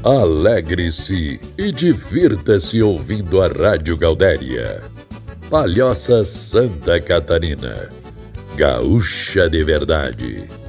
Alegre-se e divirta-se ouvindo a Rádio Gaudéria. Palhoça Santa Catarina, gaúcha de verdade.